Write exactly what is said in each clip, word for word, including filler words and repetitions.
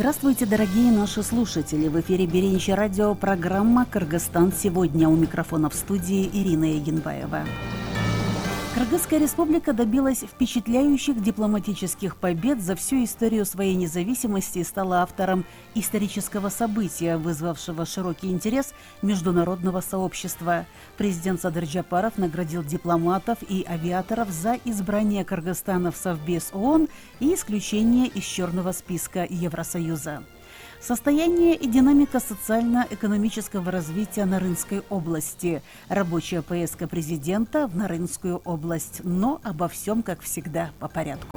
Здравствуйте, дорогие наши слушатели! В эфире Беренче радио, программа «Кыргызстан сегодня». У микрофона в студии Ирина Егенбаева. Кыргызская республика добилась впечатляющих дипломатических побед за всю историю своей независимости и стала автором исторического события, вызвавшего широкий интерес международного сообщества. Президент Садыр Джапаров наградил дипломатов и авиаторов за избрание Кыргызстана в Совбез ООН и исключение из черного списка Евросоюза. Состояние и динамика социально-экономического развития Нарынской области. Рабочая поездка президента в Нарынскую область. Но обо всем, как всегда, по порядку.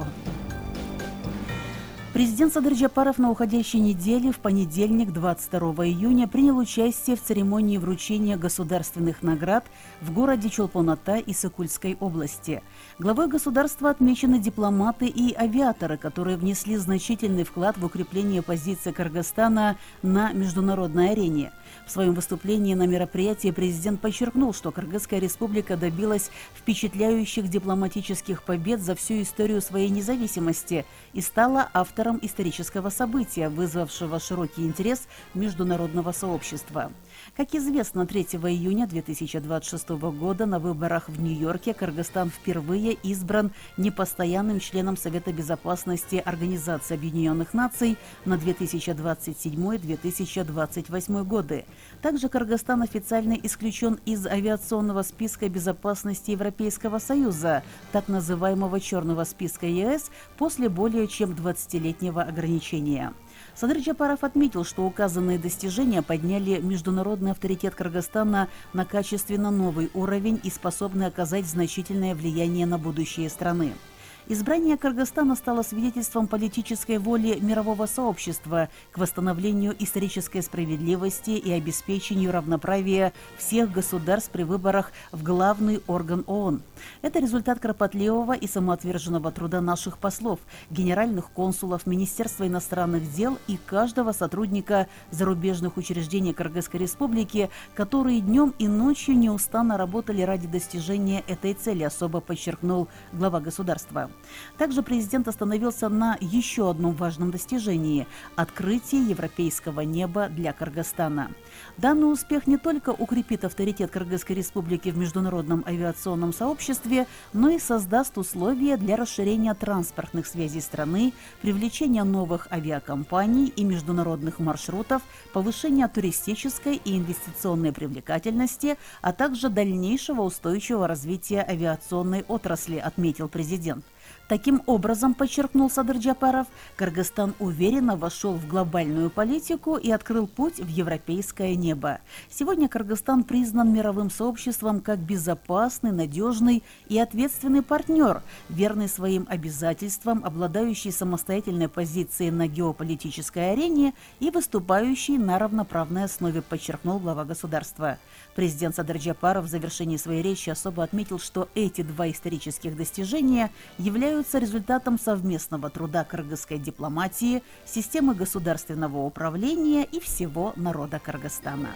Президент Садыр Джапаров на уходящей неделе в понедельник, двадцать второго июня, принял участие в церемонии вручения государственных наград в городе Чолпон-Ата Исыкульской области. Главой государства отмечены дипломаты и авиаторы, которые внесли значительный вклад в укрепление позиции Кыргызстана на международной арене. В своем выступлении на мероприятии президент подчеркнул, что Кыргызская республика добилась впечатляющих дипломатических побед за всю историю своей независимости и стала автором исторического события, вызвавшего широкий интерес международного сообщества. Как известно, третьего июня две тысячи двадцать шестого года на выборах в Нью-Йорке Кыргызстан впервые избран непостоянным членом Совета Безопасности Организации Объединенных Наций на две тысячи двадцать седьмой — две тысячи двадцать восьмой годы. Также Кыргызстан официально исключен из авиационного списка безопасности Европейского Союза, так называемого черного списка ЕС, после более чем двадцатилетнего ограничения. Садыр Джапаров отметил, что указанные достижения подняли международный авторитет Кыргызстана на качественно новый уровень и способны оказать значительное влияние на будущее страны. Избрание Кыргызстана стало свидетельством политической воли мирового сообщества к восстановлению исторической справедливости и обеспечению равноправия всех государств при выборах в главный орган ООН. Это результат кропотливого и самоотверженного труда наших послов, генеральных консулов, Министерства иностранных дел и каждого сотрудника зарубежных учреждений Кыргызской республики, которые днем и ночью неустанно работали ради достижения этой цели, особо подчеркнул глава государства. Также президент остановился на еще одном важном достижении – открытии европейского неба для Кыргызстана. Данный успех не только укрепит авторитет Кыргызской республики в международном авиационном сообществе, но и создаст условия для расширения транспортных связей страны, привлечения новых авиакомпаний и международных маршрутов, повышения туристической и инвестиционной привлекательности, а также дальнейшего устойчивого развития авиационной отрасли, отметил президент. Таким образом, подчеркнул Садыр Джапаров, Кыргызстан уверенно вошел в глобальную политику и открыл путь в европейское небо. Сегодня Кыргызстан признан мировым сообществом как безопасный, надежный и ответственный партнер, верный своим обязательствам, обладающий самостоятельной позицией на геополитической арене и выступающий на равноправной основе, подчеркнул глава государства. Президент Садыр Джапаров в завершении своей речи особо отметил, что эти два исторических достижения являются результатом совместного труда кыргызской дипломатии, системы государственного управления и всего народа Кыргызстана.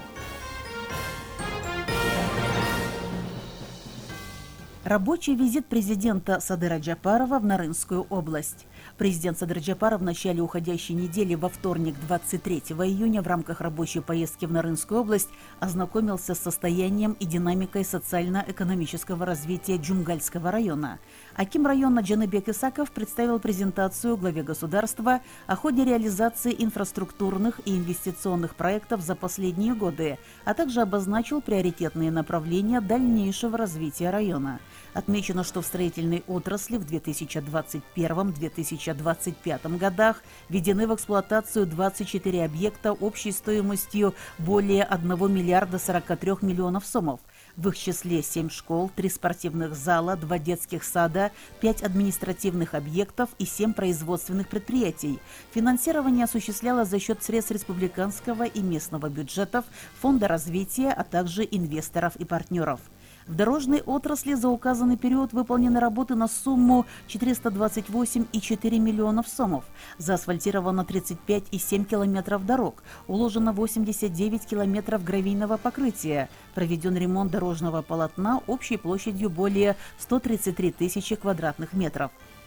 Рабочий визит президента Садыра Джапарова в Нарынскую область. Президент Садыр Джапаров в начале уходящей недели во вторник, двадцать третьего июня, в рамках рабочей поездки в Нарынскую область ознакомился с состоянием и динамикой социально-экономического развития Джумгальского района. Аким района Джаныбек Исаков представил презентацию главе государства о ходе реализации инфраструктурных и инвестиционных проектов за последние годы, а также обозначил приоритетные направления дальнейшего развития района. Отмечено, что в строительной отрасли в две тысячи двадцать первом — две тысячи двадцать пятом годах введены в эксплуатацию двадцать четыре объекта общей стоимостью более одного миллиарда сорока трёх миллионов сомов. В их числе семь школ, три спортивных зала, два детских сада, пять административных объектов и семь производственных предприятий. Финансирование осуществлялось за счет средств республиканского и местного бюджетов, фонда развития, а также инвесторов и партнеров. В дорожной отрасли за указанный период выполнены работы на сумму четыреста двадцать восемь и четыре миллионов сомов. Заасфальтировано тридцать пять и семь километров дорог, уложено восемьдесят девять километров гравийного покрытия, проведен ремонт дорожного полотна общей площадью более ста тридцати трёх тысяч квадратных метров.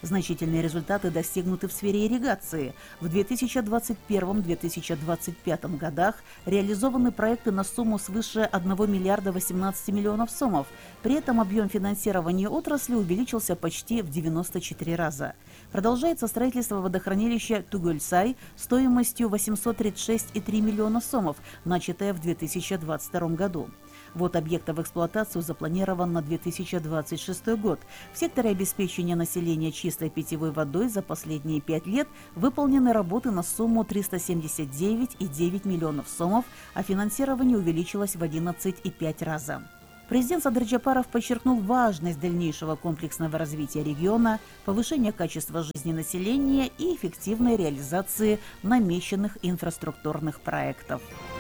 Значительные результаты достигнуты в сфере ирригации. В две тысячи двадцать первом — две тысячи двадцать пятом годах реализованы проекты на сумму свыше одного миллиарда восемнадцати миллионов сомов. При этом объем финансирования отрасли увеличился почти в девяносто четыре раза. Продолжается строительство водохранилища Тугульсай стоимостью восемьсот тридцать шесть и три миллиона сомов, начатое в две тысячи двадцать втором году. Вот объекта в эксплуатацию запланирован на две тысячи двадцать шестой год. В секторе обеспечения населения чистой питьевой водой за последние пять лет выполнены работы на сумму триста семьдесят девять и девять миллионов сомов, а финансирование увеличилось в одиннадцать и пять раза. Президент Садыр Джапаров подчеркнул важность дальнейшего комплексного развития региона, повышения качества жизни населения и эффективной реализации намеченных инфраструктурных проектов.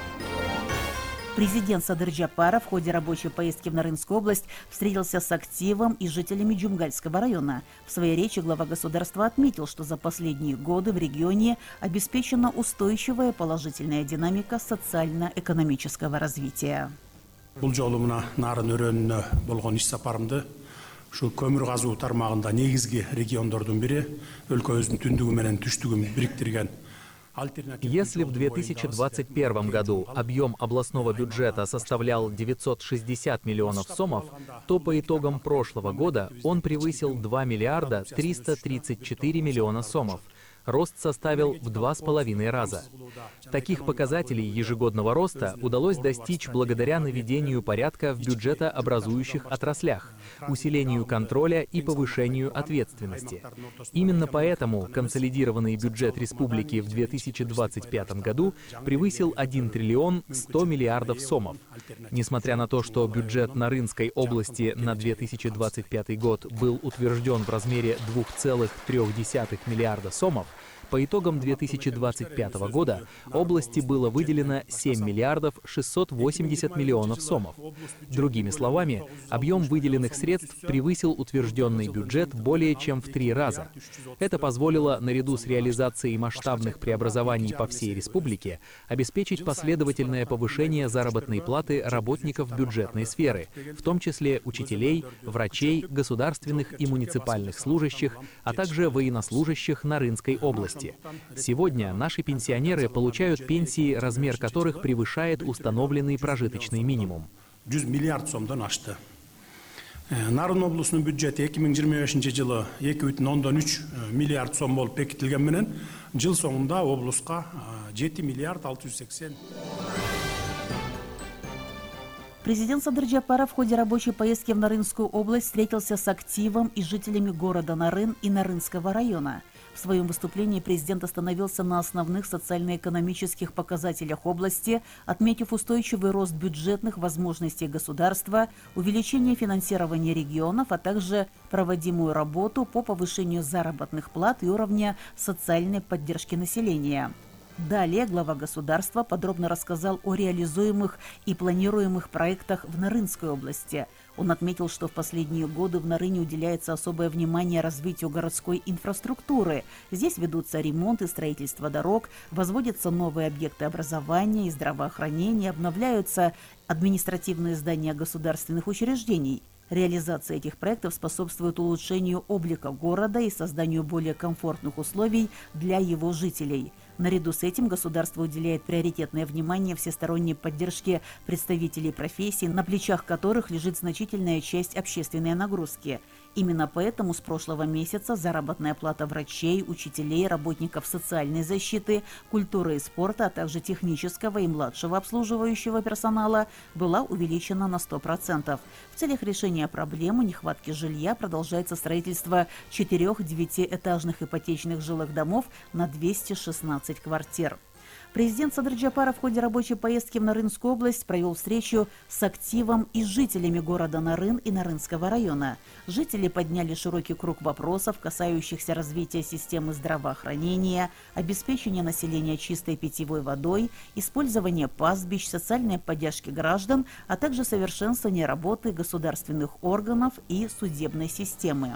Президент Садыр Джапаров в ходе рабочей поездки в Нарынскую область встретился с активом и жителями Джумгальского района. В своей речи глава государства отметил, что за последние годы в регионе обеспечена устойчивая положительная динамика социально-экономического развития. Бұл жолы мына нарын өрөнүнө болгон иш сапарымды ушу көмүр казуу тармагында негизги региондордун бири өлкөбүздүн түндүгү менен түштүгүн бириктирген. Если в две тысячи двадцать первом году объем областного бюджета составлял девятьсот шестьдесят миллионов сомов, то по итогам прошлого года он превысил два миллиарда триста тридцать четыре миллиона сомов. Рост составил в два с половиной раза. Таких показателей ежегодного роста удалось достичь благодаря наведению порядка в бюджетообразующих отраслях, усилению контроля и повышению ответственности. Именно поэтому консолидированный бюджет республики в две тысячи двадцать пятом году превысил один триллион сто миллиардов сомов. Несмотря на то, что бюджет Нарынской области на две тысячи двадцать пятый год был утвержден в размере двух целых трёх десятых миллиарда сомов, по итогам две тысячи двадцать пятого года области было выделено семь миллиардов шестьсот восемьдесят миллионов сомов. Другими словами, объем выделенных средств превысил утвержденный бюджет более чем в три раза. Это позволило, наряду с реализацией масштабных преобразований по всей республике, обеспечить последовательное повышение заработной платы работников бюджетной сферы, в том числе учителей, врачей, государственных и муниципальных служащих, а также военнослужащих Нарынской области. Сегодня наши пенсионеры получают пенсии, размер которых превышает установленный прожиточный минимум. жүз миллиард сомдон ашты. Нарын облусунун бюджети эки миң жыйырма бешинчи жылы эки бүтүн ондон үч миллиард сом болуп бекитилген менен жыл соңунда облуска жети миллиард алты жүз сексен. Президент Садыр Джапаров в ходе рабочей поездки в Нарынскую область встретился с активом и жителями города Нарын и Нарынского района. В своем выступлении президент остановился на основных социально-экономических показателях области, отметив устойчивый рост бюджетных возможностей государства, увеличение финансирования регионов, а также проводимую работу по повышению заработных плат и уровня социальной поддержки населения. Далее глава государства подробно рассказал о реализуемых и планируемых проектах в Нарынской области. Он отметил, что в последние годы в Нарыне уделяется особое внимание развитию городской инфраструктуры. Здесь ведутся ремонт и строительство дорог, возводятся новые объекты образования и здравоохранения, обновляются административные здания государственных учреждений. Реализация этих проектов способствует улучшению облика города и созданию более комфортных условий для его жителей. Наряду с этим государство уделяет приоритетное внимание всесторонней поддержке представителей профессий, на плечах которых лежит значительная часть общественной нагрузки. Именно поэтому с прошлого месяца заработная плата врачей, учителей, работников социальной защиты, культуры и спорта, а также технического и младшего обслуживающего персонала была увеличена на сто процентов. В целях решения проблемы нехватки жилья продолжается строительство четырех девятиэтажных ипотечных жилых домов на двести шестнадцать квартир. Президент Садыр Джапаров в ходе рабочей поездки в Нарынскую область провел встречу с активом и жителями города Нарын и Нарынского района. Жители подняли широкий круг вопросов, касающихся развития системы здравоохранения, обеспечения населения чистой питьевой водой, использования пастбищ, социальной поддержки граждан, а также совершенствования работы государственных органов и судебной системы.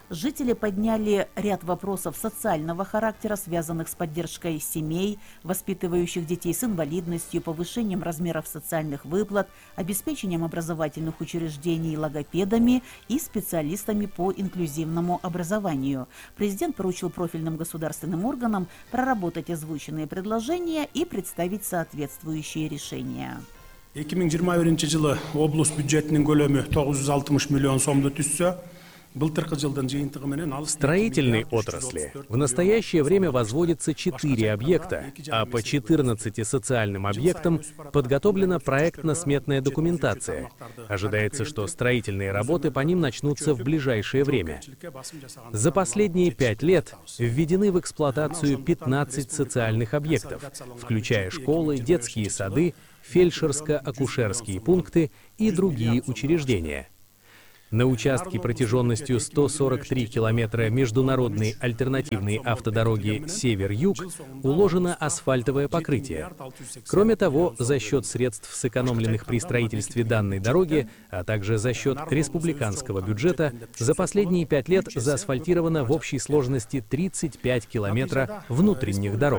Жители подняли ряд вопросов социального характера, связанных с поддержкой семей, воспитывающих детей с инвалидностью, повышением размеров социальных выплат, обеспечением образовательных учреждений логопедами и специалистами по инклюзивному образованию. Президент поручил профильным государственным органам проработать озвученные предложения и представить соответствующие решения. эки миң жыйырма биринчи жылы облус бюджетинин көлөмү тогуз жүз алтымыш миллион сомду түзсө, былтыркы жылдын жыйынтыгы менен ал строительной отрасли в настоящее время возводится четыре объекта, а по четырнадцати социальным объектам подготовлена проектно-сметная документация. Ожидается, что строительные работы по ним начнутся в ближайшее время. За последние пять лет введены в эксплуатацию пятнадцать социальных объектов, включая школы, детские сады, фельдшерско-акушерские пункты и другие учреждения. На участке протяженностью сто сорок три километра международной альтернативной автодороги Север-Юг уложено асфальтовое покрытие. Кроме того, за счет средств, сэкономленных при строительстве данной дороги, а также за счет республиканского бюджета, за последние пять лет заасфальтировано в общей сложности тридцать пять километров внутренних дорог.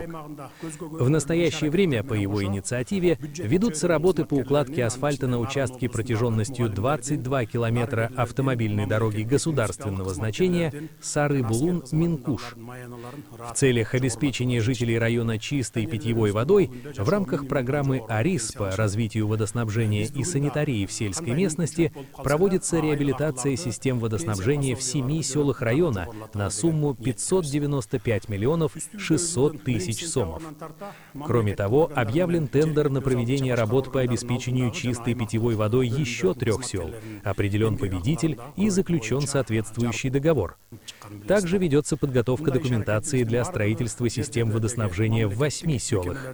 В настоящее время по его инициативе ведутся работы по укладке асфальта на участке протяженностью двадцать два километра автомобильной дороги государственного значения Сары-Булун-Минкуш. В целях обеспечения жителей района чистой питьевой водой в рамках программы АРИС по развитию водоснабжения и санитарии в сельской местности проводится реабилитация систем водоснабжения в семи селах района на сумму пятьсот девяносто пять миллионов шестьсот тысяч сомов. Кроме того, объявлен тендер на проведение работ по обеспечению чистой питьевой водой еще трех сел, определен победитель и заключен соответствующий договор. Также ведется подготовка документации для строительства систем водоснабжения в восьми селах.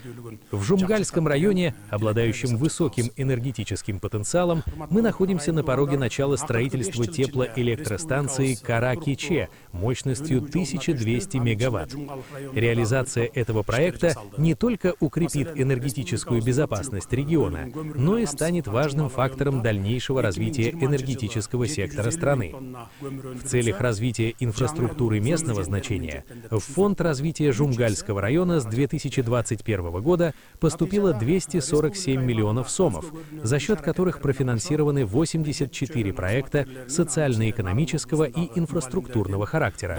В Жумгальском районе, обладающем высоким энергетическим потенциалом, мы находимся на пороге начала строительства теплоэлектростанции Кара-Киче мощностью тысяча двести мегаватт. Реализация этого проекта не только укрепит энергетическую безопасность региона, но и станет важным фактором дальнейшего развития энергетического сектора страны. В целях развития инфраструктуры местного значения в Фонд развития Жумгальского района с две тысячи двадцать первого года поступило двести сорок семь миллионов сомов, за счет которых профинансированы восемьдесят четыре проекта социально-экономического и инфраструктурного характера.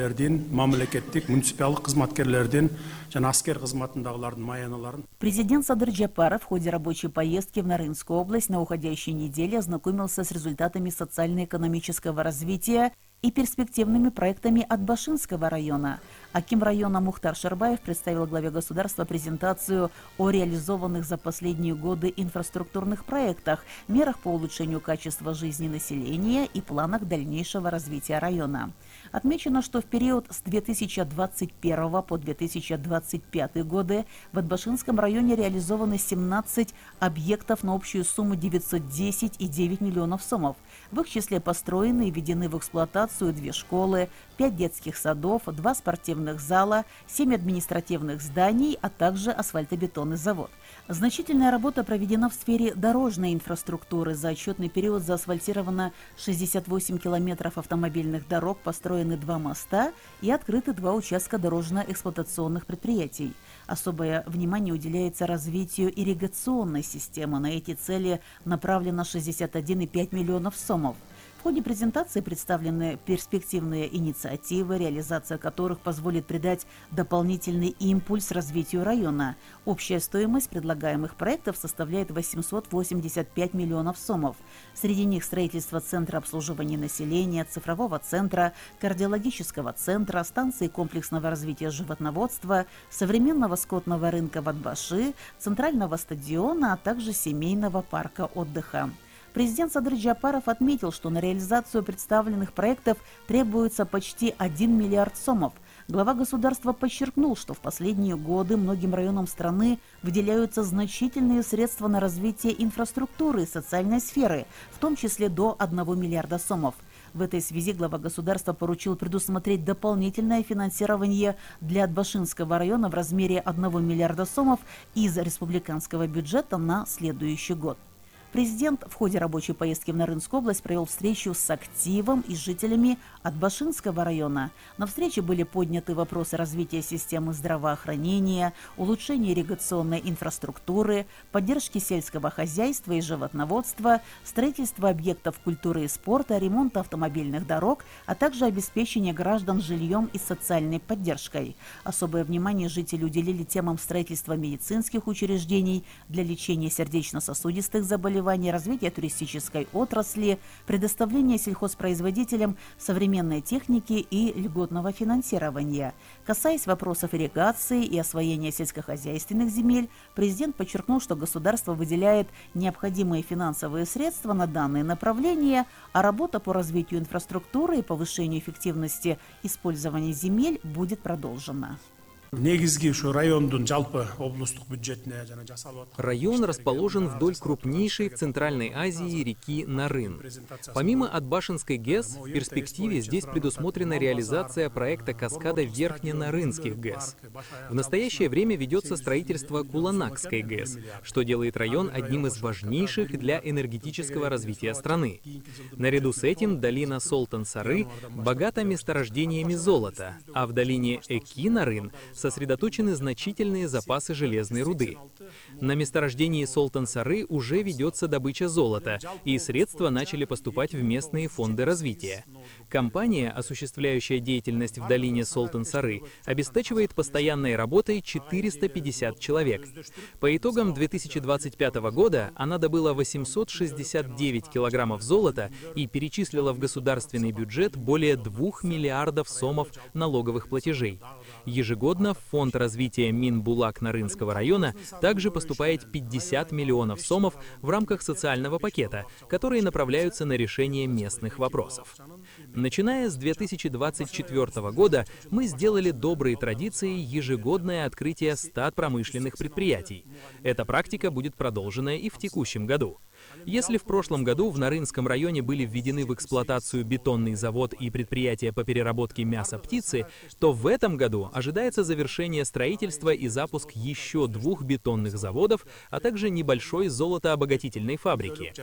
Президент Садыр Джапаров в ходе рабочей поездки в Нарынскую область на уходящей неделе ознакомился с результатами социально-экономического развития и перспективными проектами Атбашинского района. Аким района Мухтар Шарбаев представил главе государства презентацию о реализованных за последние годы инфраструктурных проектах, мерах по улучшению качества жизни населения и планах дальнейшего развития района. Отмечено, что в период с две тысячи двадцать первого по две тысячи двадцать пятый годы в Атбашинском районе реализованы семнадцать объектов на общую сумму девятьсот десять и девять миллионов сомов. В их числе построены и введены в эксплуатацию две школы, пять детских садов, два спортивных зала, семь административных зданий, а также асфальтобетонный завод. Значительная работа проведена в сфере дорожной инфраструктуры. За отчетный период заасфальтировано шестьдесят восемь километров автомобильных дорог, построены два моста и открыты два участка дорожно-эксплуатационных предприятий. Особое внимание уделяется развитию ирригационной системы. На эти цели направлено шестьдесят один и пять миллионов сомов. В ходе презентации представлены перспективные инициативы, реализация которых позволит придать дополнительный импульс развитию района. Общая стоимость предлагаемых проектов составляет восемьсот восемьдесят пять миллионов сомов. Среди них строительство центра обслуживания населения, цифрового центра, кардиологического центра, станции комплексного развития животноводства, современного скотного рынка в Атбаши, центрального стадиона, а также семейного парка отдыха. Президент Садыр Джапаров отметил, что на реализацию представленных проектов требуется почти один миллиард сомов. Глава государства подчеркнул, что в последние годы многим районам страны выделяются значительные средства на развитие инфраструктуры и социальной сферы, в том числе до одного миллиарда сомов. В этой связи глава государства поручил предусмотреть дополнительное финансирование для Атбашинского района в размере одного миллиарда сомов из республиканского бюджета на следующий год. Президент в ходе рабочей поездки в Нарынскую область провел встречу с активом и жителями Атбашинского района. На встрече были подняты вопросы развития системы здравоохранения, улучшения ирригационной инфраструктуры, поддержки сельского хозяйства и животноводства, строительства объектов культуры и спорта, ремонта автомобильных дорог, а также обеспечения граждан жильем и социальной поддержкой. Особое внимание жители уделили темам строительства медицинских учреждений для лечения сердечно-сосудистых заболеваний, развития туристической отрасли, предоставления сельхозпроизводителям современной техники и льготного финансирования. Касаясь вопросов ирригации и освоения сельскохозяйственных земель, президент подчеркнул, что государство выделяет необходимые финансовые средства на данные направления, а работа по развитию инфраструктуры и повышению эффективности использования земель будет продолжена. Район расположен вдоль крупнейшей в Центральной Азии реки Нарын. Помимо Атбашинской ГЭС, в перспективе здесь предусмотрена реализация проекта каскада Верхненарынских ГЭС. В настоящее время ведется строительство Куланакской ГЭС, что делает район одним из важнейших для энергетического развития страны. Наряду с этим долина Солтан-Сары богата месторождениями золота, а в долине Эки-Нарын сосредоточены значительные запасы железной руды. На месторождении Солтан-Сары уже ведется добыча золота, и средства начали поступать в местные фонды развития. Компания, осуществляющая деятельность в долине Солтан-Сары, обеспечивает постоянной работой четыреста пятьдесят человек. По итогам две тысячи двадцать пятого года она добыла восемьсот шестьдесят девять килограммов золота и перечислила в государственный бюджет более двух миллиардов сомов налоговых платежей. Ежегодно в Фонд развития Минбулак-Нарынского района также поступает пятьдесят миллионов сомов в рамках социального пакета, которые направляются на решение местных вопросов. Начиная с две тысячи двадцать четвёртого года мы сделали доброй традицией ежегодное открытие ста промышленных предприятий. Эта практика будет продолжена и в текущем году. Если в прошлом году в Нарынском районе были введены в эксплуатацию бетонный завод и предприятия по переработке мяса птицы, то в этом году ожидается завершение строительства и запуск еще двух бетонных заводов, а также небольшой золотообогатительной фабрики.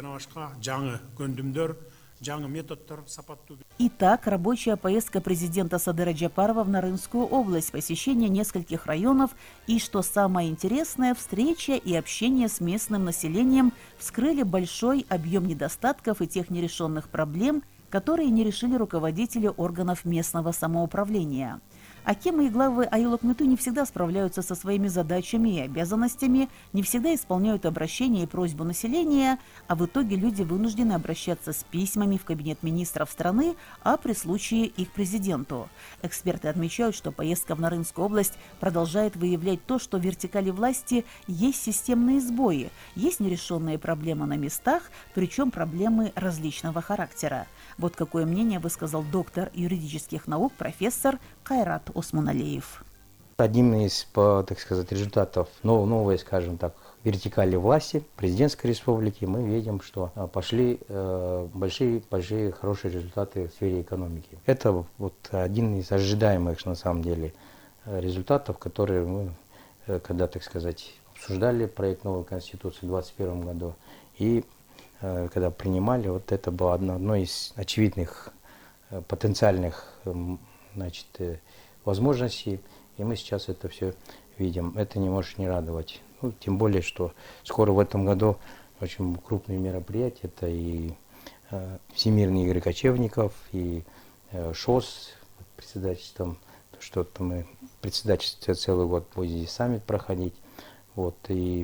Итак, рабочая поездка президента Садыра Джапарова в Нарынскую область, посещение нескольких районов и, что самое интересное, встреча и общение с местным населением вскрыли большой объем недостатков и тех нерешенных проблем, которые не решили руководители органов местного самоуправления. Акимы и главы Айлок-Мыту не всегда справляются со своими задачами и обязанностями, не всегда исполняют обращения и просьбу населения, а в итоге люди вынуждены обращаться с письмами в кабинет министров страны, а при случае и к президенту. Эксперты отмечают, что поездка в Нарынскую область продолжает выявлять то, что в вертикали власти есть системные сбои, есть нерешенные проблемы на местах, причем проблемы различного характера. Вот какое мнение высказал доктор юридических наук, профессор Кайрат Осмоналеев. Одним из, так сказать, результатов новой, скажем так, вертикали власти президентской республики мы видим, что пошли большие, большие хорошие результаты в сфере экономики. Это вот один из ожидаемых, на самом деле, результатов, которые мы, когда, так сказать, обсуждали проект новой Конституции в двадцать первом году и когда принимали, вот это было одно, одно из очевидных потенциальных, значит, возможностей, и мы сейчас это все видим. Это не может не радовать. Ну, тем более, что скоро в этом году очень крупные мероприятия, это и э, Всемирные игры кочевников, и э, ШОС под председательством, что-то мы председательство целый год будет здесь саммит проходить. Вот, и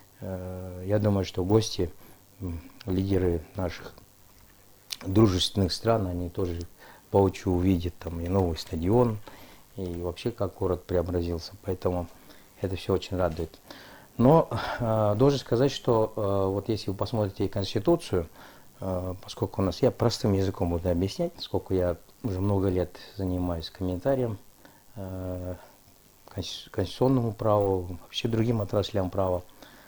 э, я думаю, что гости, лидеры наших дружественных стран, они тоже воочию увидят там и новый стадион, и вообще как город преобразился. Поэтому это все очень радует. Но э, должен сказать, что э, вот если вы посмотрите Конституцию, э, поскольку у нас, я простым языком буду объяснять, поскольку я уже много лет занимаюсь комментарием э, конституционному праву, вообще другим отраслям права,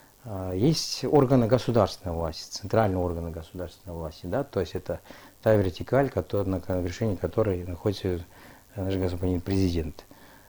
есть органы государственной власти, центральные органы государственной власти, да, то есть это та вертикаль, которая, на вершине которой находится наш господин президент.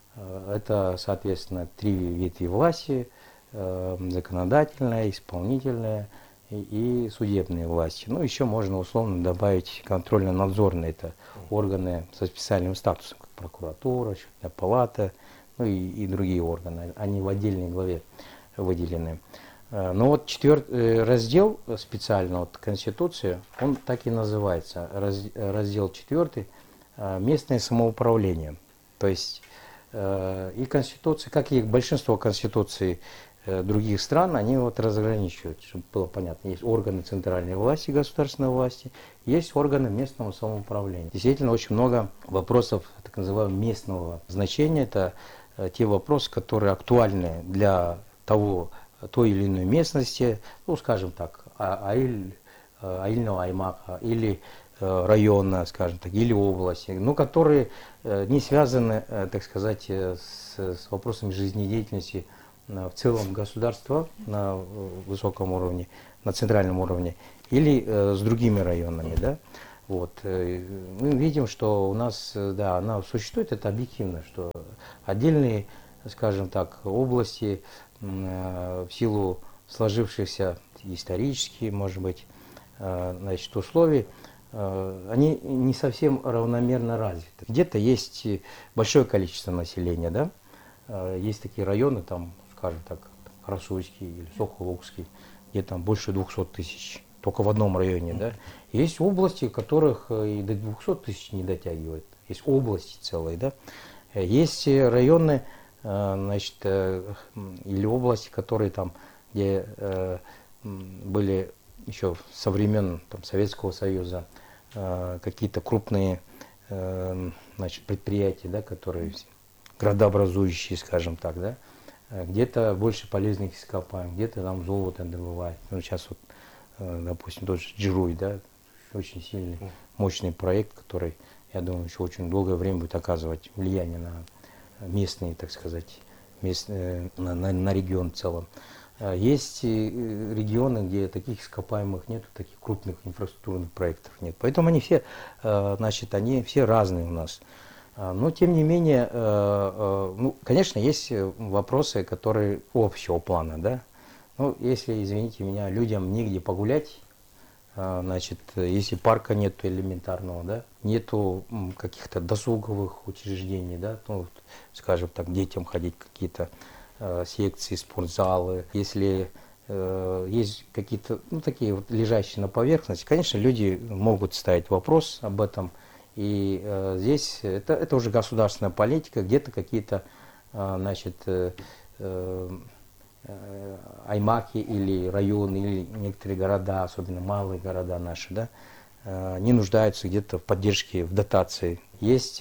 Это, соответственно, три ветви власти: законодательная, исполнительная и, и судебные власти. Ну, еще можно условно добавить контрольно-надзорные, это органы со специальным статусом, как прокуратура, счетная палата, ну и, и другие органы, они в отдельной главе выделены. Но вот четвертый раздел специально от Конституции, он так и называется, раздел четвертый, местное самоуправление. То есть и Конституция, как и большинство конституций других стран, они вот разграничивают, чтобы было понятно. Есть органы центральной власти, государственной власти, есть органы местного самоуправления. Действительно, очень много вопросов так называемого местного значения. Это те вопросы, которые актуальны для того, той или иной местности, ну, скажем так, аиль, аильного аймака или района, скажем так, или области, но которые не связаны, так сказать, с, с вопросами жизнедеятельности в целом государства на высоком уровне, на центральном уровне, или с другими районами, да. Вот. Мы видим, что у нас, да, она существует, это объективно, что отдельные, скажем так, области в силу сложившихся исторически, может быть, значит, условий, они не совсем равномерно развиты. Где-то есть большое количество населения, да, есть такие районы, там, скажем так, Красуйский или Соколовский, где там больше двухсот тысяч, только в одном районе, да. Есть области, которых и до двухсот тысяч не дотягивает, есть области целые, да. Есть районы, значит, или области, которые там, где были еще со времен там, Советского Союза какие-то крупные, значит, предприятия, да, которые градообразующие, скажем так, да, где-то больше полезных ископаемых, где-то там золото добывают. Ну, сейчас вот, допустим, тот же Джируй, да, очень сильный, мощный проект, который, я думаю, еще очень долгое время будет оказывать влияние на местные, так сказать, мест, на, на, на регион в целом. Есть регионы, где таких ископаемых нет, таких крупных инфраструктурных проектов нет. Поэтому они все, значит, они все разные у нас. Но, тем не менее, ну, конечно, есть вопросы, которые общего плана, да. Ну, если, извините меня, людям негде погулять, значит, если парка нету элементарного, да, нету каких-то досуговых учреждений, да, ну, скажем так, детям ходить какие-то э, секции, спортзалы, если э, есть какие-то, ну, такие вот лежащие на поверхности, конечно, люди могут ставить вопрос об этом, и э, здесь это, это уже государственная политика, где-то какие-то, э, значит, э, э, аймаки или районы, или некоторые города, особенно малые города наши, да, не нуждаются где-то в поддержке, в дотации. Есть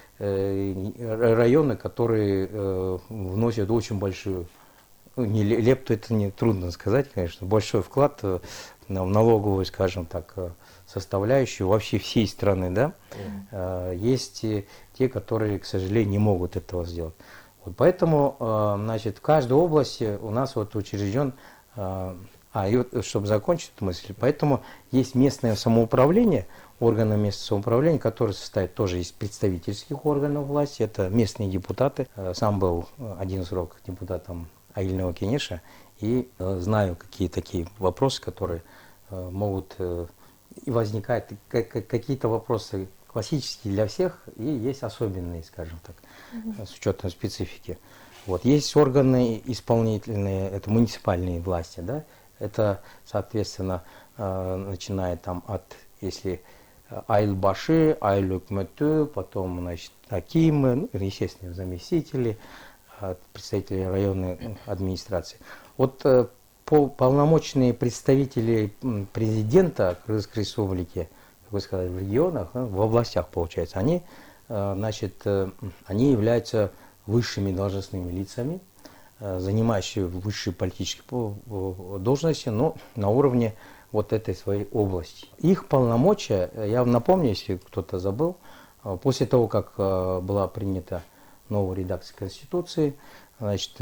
районы, которые вносят очень большую, ну, не лепту, это не трудно сказать, конечно, большой вклад в налоговую, скажем так, составляющую вообще всей страны, да. Mm. Есть те, которые, к сожалению, не могут этого сделать. Вот поэтому, значит, в каждой области у нас вот учрежден, а, и вот, чтобы закончить эту мысль, поэтому есть местное самоуправление, органы местного самоуправления, которые состоят тоже из представительских органов власти, это местные депутаты. Сам был один срок депутатом Аильного Кенеша, и знаю, какие такие вопросы, которые могут и возникать, какие-то вопросы классические для всех, и есть особенные, скажем так, mm-hmm. с учетом специфики. Вот. Есть органы исполнительные, это муниципальные власти, да, это, соответственно, э, начиная там от, если Айлбаши, Айлюкмету, потом, значит, Акимы, ну, естественно, заместители, представители районной администрации. Вот э, по, полномочные представители президента Кыргызской республики, вы сказали, в регионах, в областях, получается, они, значит, они являются высшими должностными лицами, занимающими высшие политические должности, но на уровне вот этой своей области. Их полномочия, я вам напомню, если кто-то забыл, после того, как была принята новая редакция Конституции, значит,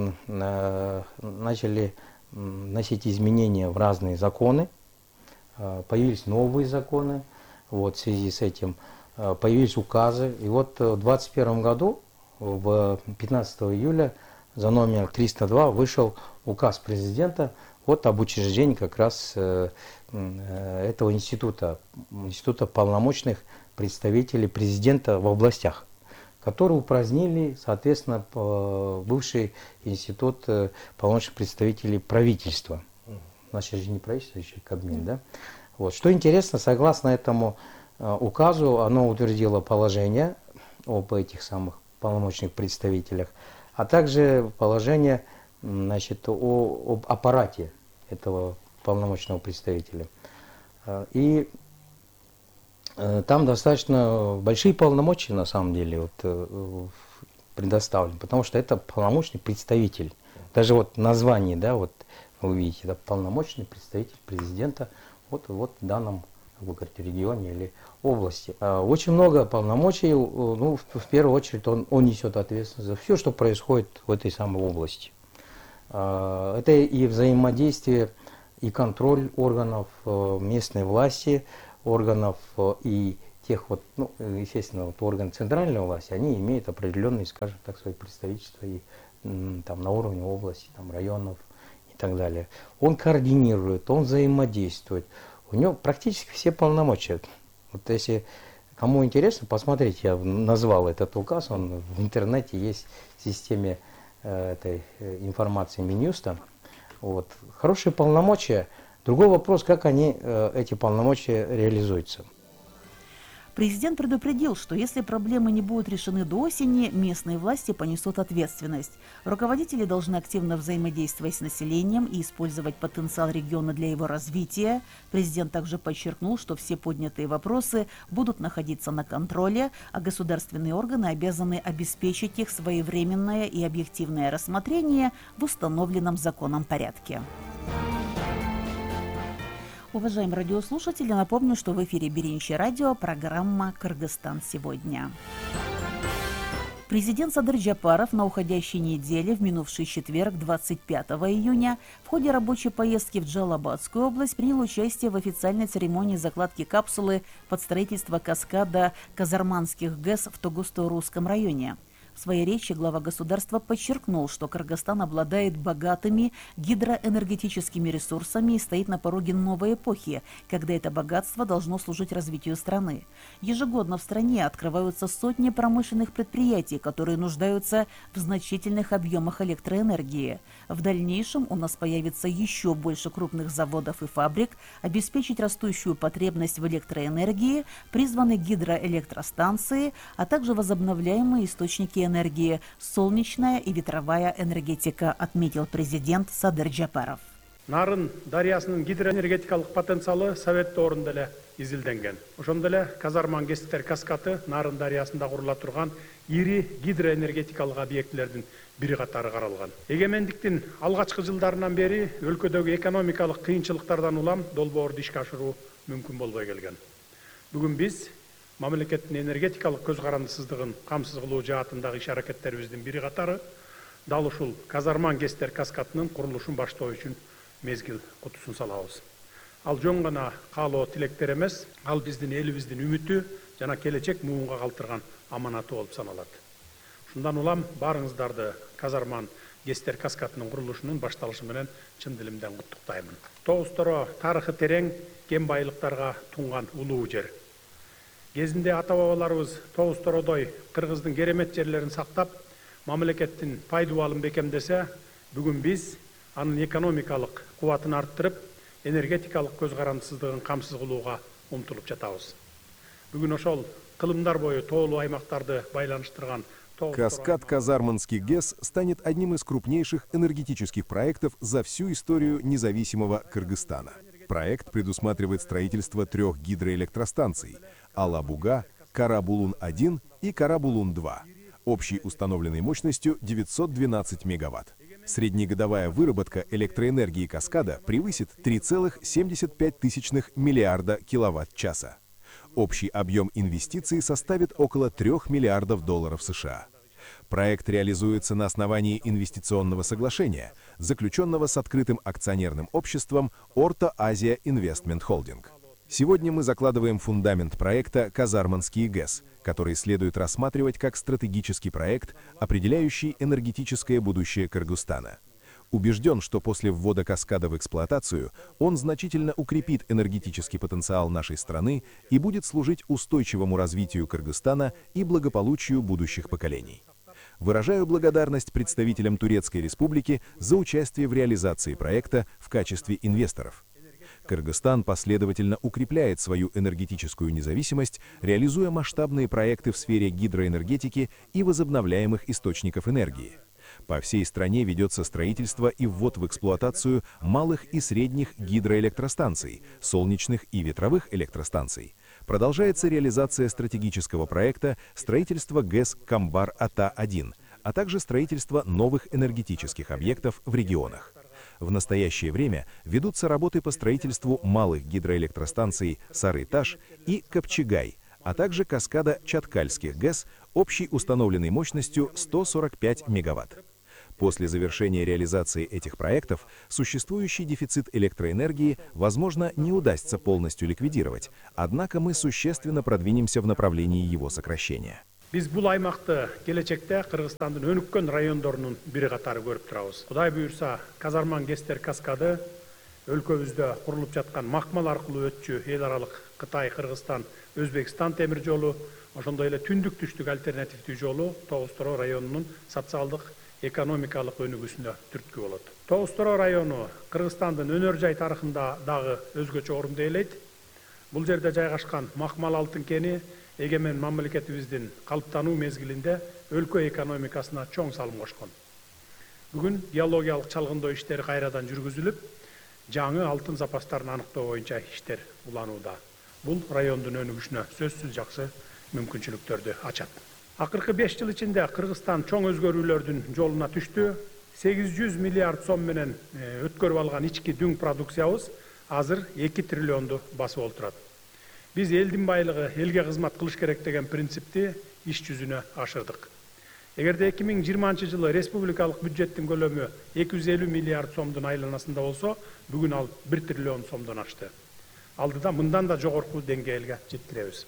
начали вносить изменения в разные законы, появились новые законы, вот, в связи с этим появились указы. И вот в двадцать первом году, в пятнадцатого июля, за номер триста два вышел указ президента вот об учреждении как раз э, э, этого института, института полномочных представителей президента в областях, которые упразднили, соответственно, бывший институт э, полномочных представителей правительства. Значит, же не правительство, еще Кабмин, да? Вот. Что интересно, согласно этому э, указу, оно утвердило положение об этих самых полномочных представителях, а также положение, значит, о, об аппарате этого полномочного представителя. И там достаточно большие полномочия, на самом деле, вот, предоставлены, потому что это полномочный представитель. Даже вот название, да, вот вы видите, это полномочный представитель президента вот, вот в данном, как вы говорите, регионе или области. Очень много полномочий, ну, в, в первую очередь он, он несет ответственность за все, что происходит в этой самой области. Это и взаимодействие, и контроль органов местной власти, органов и тех вот, ну, естественно, вот органы центральной власти, они имеют определенные, скажем так, свои представительства и там на уровне области, там районов и так далее. Он координирует, он взаимодействует. У него практически все полномочия. Вот если кому интересно, посмотрите, я назвал этот указ, он в интернете есть в системе э, этой информации Минюста. Вот. Хорошие полномочия. Другой вопрос, как они, э, эти полномочия реализуются. Президент предупредил, что если проблемы не будут решены до осени, местные власти понесут ответственность. Руководители должны активно взаимодействовать с населением и использовать потенциал региона для его развития. Президент также подчеркнул, что все поднятые вопросы будут находиться на контроле, а государственные органы обязаны обеспечить их своевременное и объективное рассмотрение в установленном законом порядке. Уважаемые радиослушатели, напомню, что в эфире Беринчи радио, программа «Кыргызстан сегодня». Президент Садыр Джапаров на уходящей неделе, в минувший четверг, двадцать пятого июня, в ходе рабочей поездки в Джалабадскую область принял участие в официальной церемонии закладки капсулы под строительство каскада Казарманских ГЭС в Тогусто-Русском районе. В своей речи глава государства подчеркнул, что Кыргызстан обладает богатыми гидроэнергетическими ресурсами и стоит на пороге новой эпохи, когда это богатство должно служить развитию страны. Ежегодно в стране открываются сотни промышленных предприятий, которые нуждаются в значительных объемах электроэнергии. В дальнейшем у нас появится еще больше крупных заводов и фабрик. Обеспечить растущую потребность в электроэнергии призваны гидроэлектростанции, а также возобновляемые источники энергии, солнечная и ветровая энергетика, отметил президент Садыр Джапаров. Нарын дарыясынын гидроэнергетикалык потенциалы Совет орунда эле изилденген. Ошондой эле Казарман ГЭСтер каскаты Нарын дарыясында курула турган ири гидроэнергетикалык объектилердин бири катары каралган. Эгемендиктин алгачкы жылдарынан бери өлкөдөгү экономикалык кыйынчылыктардан улам долбоорду ишке ашыруу мүмкүн болбой келген. Бүгүн биз мамлекеттин энергетикалык көз карандысыздыгын камсыз кылуу жаатындагы иш аракеттерибиздин бири катары дал ушул Казарман ГЭСтер каскатынын курулушун баштоо үчүн мезгил кутусун салабыз. Ал жөн гана каалоо тилектер эмес, ал биздин элибиздин үмүтү жана келечек муунга калтырган аманаты болуп саналат. Шундан улам баарыңыздарды Казарман ГЭСтер каскатынын курулушунун башталышы менен чын дилимден куттуктаймын. Тогусторо тарыхы терең, кен байлыктарга тунган улуу жер. Кезинде ата-бабаларыбыз Тогустородой Кыргыздын керемет жерлерин сактап, мамлекеттин пайдубалын бекемдесе, бүгүн биз анын экономикалык кубатын арттырып, энергетикалык көз карандысыздыгын камсыз кылууга умтулуп жатабыз. Бүгүн ошол кылымдар бою тоолуу аймактарды байланыштырган Каскад Казарманский ГЭС станет одним из крупнейших энергетических проектов за всю историю независимого Кыргызстана. Проект предусматривает строительство трех гидроэлектростанций – Алабуга, Карабулун один и Карабулун два, общей установленной мощностью девятьсот двенадцать мегаватт. Среднегодовая выработка электроэнергии каскада превысит три целых семьдесят пять тысячных миллиарда киловатт-часа. Общий объем инвестиций составит около трёх миллиардов долларов США. Проект реализуется на основании инвестиционного соглашения, заключенного с открытым акционерным обществом Орто Азия Инвестмент Холдинг. Сегодня мы закладываем фундамент проекта «Казарманский ГЭС», который следует рассматривать как стратегический проект, определяющий энергетическое будущее Кыргызстана. Убежден, что после ввода каскада в эксплуатацию он значительно укрепит энергетический потенциал нашей страны и будет служить устойчивому развитию Кыргызстана и благополучию будущих поколений. Выражаю благодарность представителям Турецкой Республики за участие в реализации проекта в качестве инвесторов. Кыргызстан последовательно укрепляет свою энергетическую независимость, реализуя масштабные проекты в сфере гидроэнергетики и возобновляемых источников энергии. По всей стране ведется строительство и ввод в эксплуатацию малых и средних гидроэлектростанций, солнечных и ветровых электростанций. Продолжается реализация стратегического проекта строительства ГЭС Камбар-Ата один, а также строительство новых энергетических объектов в регионах. В настоящее время ведутся работы по строительству малых гидроэлектростанций Сары-Таш и Копчегай, а также каскада Чаткальских ГЭС общей установленной мощностью сто сорок пять мегаватт. После завершения реализации этих проектов существующий дефицит электроэнергии, возможно, не удастся полностью ликвидировать, однако мы существенно продвинемся в направлении его сокращения. Биз бул аймакты келечекте Кыргызстандын өнүккөн райондорунун бири катары көрүп турабыз. Кудай буюрса, Казарман ГЭСтер каскады өлкөбүздө курулуп жаткан макмал аркылуу өтчү эл аралык Кытай, Кыргызстан, Өзбекстан темир жолу, ошондой эле түндүк-түштүк альтернативдүү жолу Тогуз-Тороо районунун социалдык экономикалык өнүгүүсүнө түрткү болот. Тогуз-Тороо району Кыргызстандын өнөр жай тарыхында дагы өзгөчө орунду ээлейт. Бул жерде жайгашкан макмал алтын кени эгемен мамлекетибиздин калыптануу мезгилинде өлкө экономикасына чоң салым кошкон. Бүгүн геологиялык чалгындоо иштери кайрадан жүргүзүлүп, жаңы алтын запастарын аныктоо боюнча иштер уланууда. Бул райондун өнүгүшүнө сөзсүз жакшы мүмкүнчүлүктөрдү ачат. Акыркы беш жыл ичинде Кыргызстан чоң өзгөрүүлөрдүн жолуна түштү. сегиз жүз миллиард сом менен өткөрүп алган ички дүң продукциябыз азыр эки триллионду басып олтурат. Биз элдин байлыгы элге кызмат кылыш керек деген принципти иш жүзүнө ашырдык. Эгерде эки миң жыйырманчы жылы республикалык бюджеттин көлөмү эки жүз элүү миллиард сомдун айланасында болсо, бүгүн ал бир триллион сомдон ашты. Алдыда мындан да жогорку деңгээлге жеткиребиз.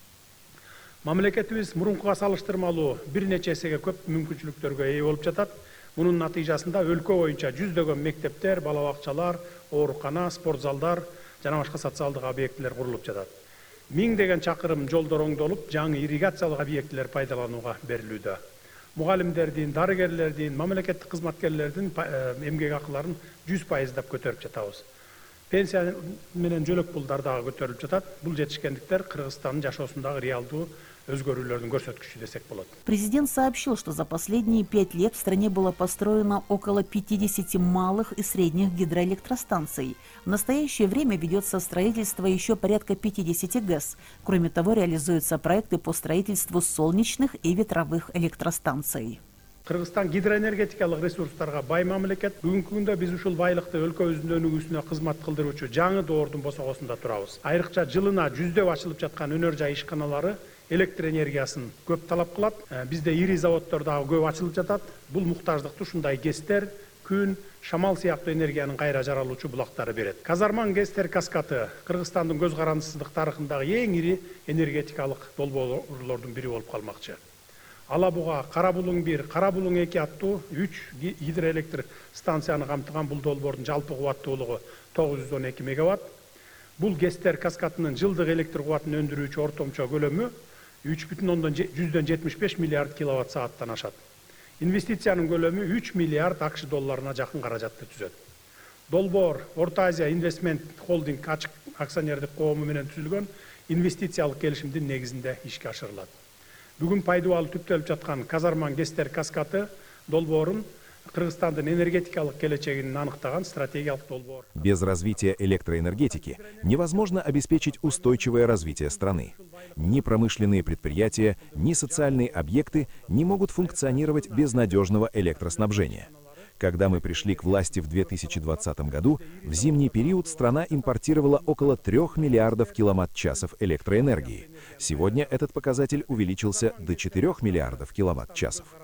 Мамлекетибиз мурункуга салыштырмалуу бир нече эсеге көп мүмкүнчүлүктөргө ээ болуп жатат. Мунун натыйжасында өлкө боюнча жүздөгөн мектептер, бала бакчалар, оорукана, спорт залдар жана башка социалдык объектилер курулуп жатат. Миңдеген чакырым жолдор оңдолуп, жаңы ирригациялык объектилер пайдаланууга берилүүдө. Мугалимдердин, дарыгерлердин, мамлекеттик кызматкерлердин эмгек акыларын жүз пайыздап көтөрүп жатабыз. Пенсия менен жөлөк пулдар дагы көтөрүлүп жатат. Бул жетишкендиктер Кыргызстандын жашоосундагы реалдуу өзгөрүүлөрдүн көрсөткүчү десек болот. Президент сообщил, что за последние пять лет в стране было построено около пятидесяти малых и средних гидроэлектростанций. В настоящее время ведется строительство еще порядка пятидесяти ГЭС. Кроме того, реализуются проекты по строительству солнечных и ветровых электростанций. Кыргызстан гидроэнергетикалык ресурстарга бай мамлекет. Бүгүнкү күндө биз ушул байлыкты өлкөбүздүн өнүгүүсүнө кызмат кылдыруучу жаңы доордун босогосунда турабыз. Айрыкча жылына жүздөп ачылып жаткан өнөр жай ишканалары электр энергиясын көп талап кылат. Бизде ири заводдор дагы көп ачылып жатат. Бул муктаждыкты ушундай ГЭСтер, күн, шамал сыяктуу энергиянын кайра жаралуучу булактары берет. Казарман ГЭСтер каскаты Кыргызстандын көз карандысыздык тарыхындагы эң ири энергетикалык долбоорлордун бири болуп калмакчы. Алабуга, Карабулуң бир, Карабулуң эки аттуу үч гидроэлектр станцияны камтыган бул долбоордун жалпы кубаттуулугу тогуз жүз он эки мегаватт. Бул ГЭСтер каскатынын жылдык электр кубатын өндүрүүчү ортомчо көлөмү үч бүтүн ондон жүздөн жетимиш беш миллиард киловатт сааттан ашат. Инвестициянын көлөмү үч миллиард акш долларына жакын каражатты түзөт. Долбоор Орто Азия Инвестмент Холдинг ачык акционердик коому менен түзүлгөн инвестициялык келишимдин негизинде ишке ашырылат. Бүгүн пайдубалы түптөлүп жаткан Казарман ГЭСтер каскаты долбоорун Кыргызстандын энергетикалык келечегин аныктаган стратегиялык долбоор. Без развития электроэнергетики невозможно обеспечить устойчивое развитие страны. Ни промышленные предприятия, ни социальные объекты не могут функционировать без надежного электроснабжения. Когда мы пришли к власти в две тысячи двадцатом году, в зимний период страна импортировала около трёх миллиардов киловатт-часов электроэнергии. Сегодня этот показатель увеличился до четырёх миллиардов киловатт-часов.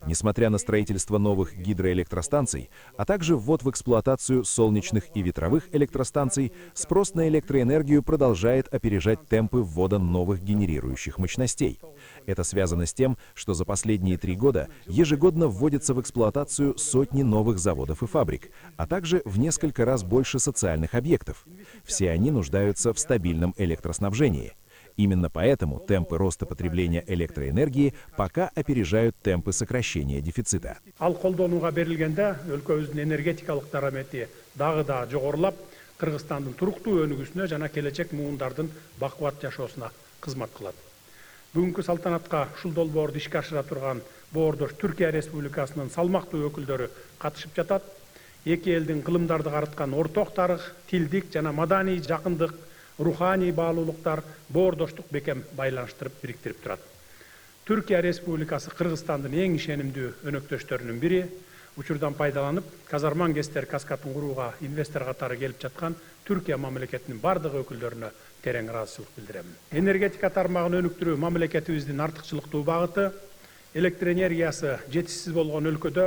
Несмотря на строительство новых гидроэлектростанций, а также ввод в эксплуатацию солнечных и ветровых электростанций, спрос на электроэнергию продолжает опережать темпы ввода новых генерирующих мощностей. Это связано с тем, что за последние три года ежегодно вводятся в эксплуатацию сотни новых заводов и фабрик, а также в несколько раз больше социальных объектов. Все они нуждаются в стабильном электроснабжении. Именно поэтому темпы роста потребления электроэнергии пока опережают темпы сокращения дефицита. Ал колдонууга берилгенде өлкөбүздүн энергетикалык дарамети дагы да жогорулап, Кыргызстандын туруктуу өнүгүүсүнө жана келечек муундардын бакубат жашоосуна кызмат кылат. Бүгүнкү салтанатка ушул долбоорду ишке ашыра турган боордош Түркия Республикасынын салмактуу өкүлдөрү катышып жатат. Эки элдин кылымдарды карыткан орток тарых, тилдик жана маданий жакындык, руханий баалуулуктар боордоштук бекем байланыштырып бириктирип турат. Түркия Республикасы Кыргызстандын эң ишенимдүү өнөктөштөрүнүн бири. Учурдан пайдаланып, Казарман Гестер каскатын курууга инвестор катары келип жаткан Түркия мамлекетинин бардык өкүлдөрүнө терең ыраазычылык билдирем. Энергетика тармагын өнүктүрүү мамлекетибиздин артыкчылыктуу багыты. Электр энергиясы жетишсиз болгон өлкөдө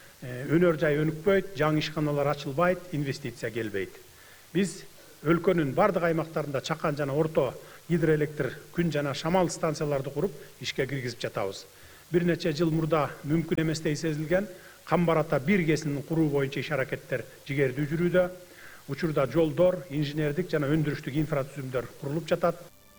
өнөр жай өнүкпөйт, жаңы ишканалар ачылбайт, инвестиция келбейт. Биз өлкөнүн бардык аймактарында чакан жана орто гидроэлектр, күн жана шамал станцияларды куруп ишке киргизип жатабыз. Бир нече жыл мурда мүмкүн эместей сезилген Камбар ата бир кесинин куруу боюнча иш аракеттер жигердүү жүрүүдө. Учурда жолдор, инженердик жана өндүрүштүк инфратүзүмдөр курулуп жатат.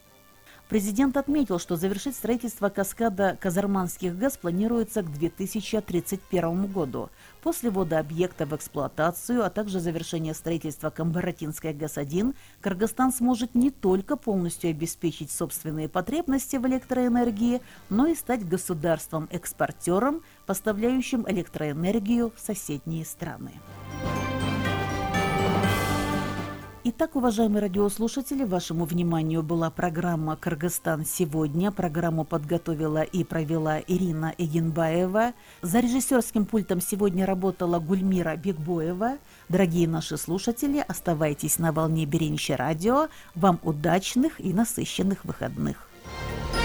Президент отметил, что завершить строительство каскада Казарманских ГЭС планируется к две тысячи тридцать первому году. После ввода объекта в эксплуатацию, а также завершения строительства Камбаратинской ГЭС один, Кыргызстан сможет не только полностью обеспечить собственные потребности в электроэнергии, но и стать государством-экспортером, поставляющим электроэнергию в соседние страны. Итак, уважаемые радиослушатели, вашему вниманию была программа «Кыргызстан сегодня». Программу подготовила и провела Ирина Эгенбаева. За режиссерским пультом сегодня работала Гульмира Бекбоева. Дорогие наши слушатели, оставайтесь на волне Беренче радио. Вам удачных и насыщенных выходных.